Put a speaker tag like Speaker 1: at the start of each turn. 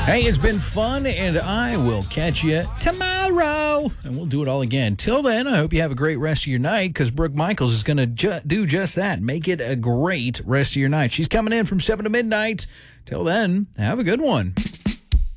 Speaker 1: Hey, it's been fun, and I will catch you tomorrow. And we'll do it all again. Till then, I hope you have a great rest of your night, because Brooke Michaels is going to do just that. Make it a great rest of your night. She's coming in from 7 to midnight. Till then, have a good one.